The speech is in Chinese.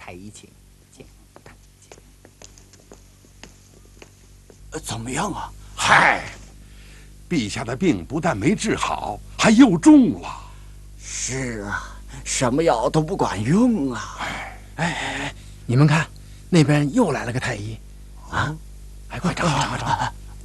太医请。 怎么样啊？ 嗨，陛下的病不但没治好，还又重了。 是啊，什么药都不管用啊！ 你们看，那边又来了个太医，啊！哎，快找！